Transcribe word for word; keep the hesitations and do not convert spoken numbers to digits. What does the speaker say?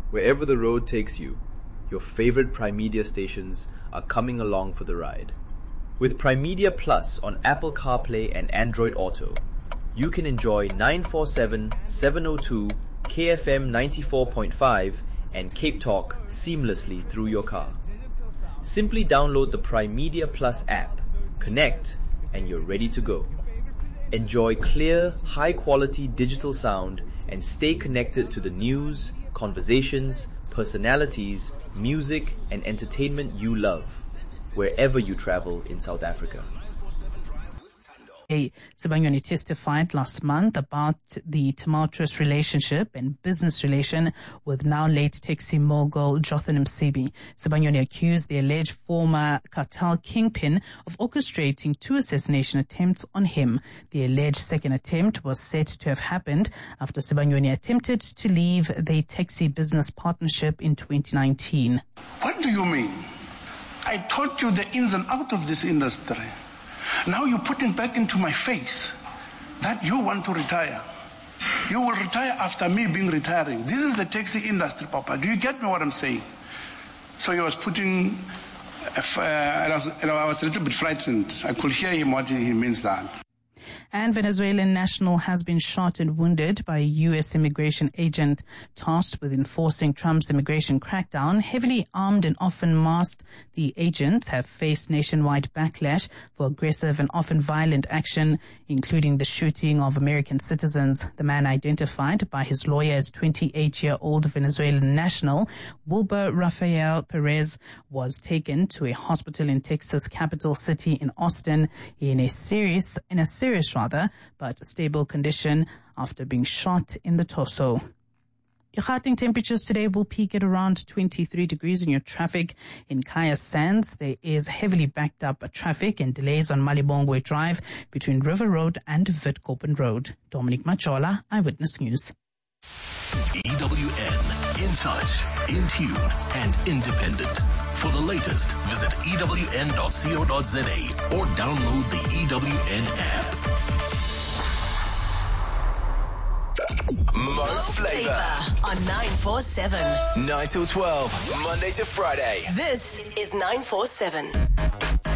Wherever the road takes you, your favorite Primedia stations are coming along for the ride. With Primedia Plus on Apple CarPlay and Android Auto, you can enjoy nine forty-seven, seven oh two, K F M ninety-four point five and Cape Talk seamlessly through your car. Simply download the Primedia Plus app, connect, and you're ready to go. Enjoy clear, high-quality digital sound and stay connected to the news, conversations, personalities, music, and entertainment you love, wherever you travel in South Africa. Sibanyoni testified last month about the tumultuous relationship and business relation with now late taxi mogul Jotham Msibi. Sibanyoni accused the alleged former cartel kingpin of orchestrating two assassination attempts on him. The alleged second attempt was said to have happened after Sibanyoni attempted to leave the taxi business partnership in twenty nineteen. What do you mean? I taught you the ins and outs of this industry. Now you're putting back into my face that you want to retire. You will retire after me being retiring. This is the taxi industry, Papa. Do you get me what I'm saying? So he was putting, uh, I, was, you know, I was a little bit frightened. I could hear him what he means that. And Venezuelan national has been shot and wounded by a U S immigration agent tasked with enforcing Trump's immigration crackdown. Heavily armed and often masked, the agents have faced nationwide backlash for aggressive and often violent action, including the shooting of American citizens. The man, identified by his lawyer as twenty-eight-year-old Venezuelan national Wilber Rafael Perez, was taken to a hospital in Texas capital city in Austin in a serious, in a serious rather, but stable condition after being shot in the torso. Your Gauteng temperatures today will peak at around twenty-three degrees in your traffic. In Kaya Sands, there is heavily backed up traffic and delays on Malibongwe Drive between River Road and Witkoppen Road. Dominic Machola, Eyewitness News. E W N, in touch, in tune, and independent. For the latest, visit E W N dot co dot za or download the E W N app. Mo Flava on nine four seven. nine till twelve, Monday to Friday. This is nine four seven.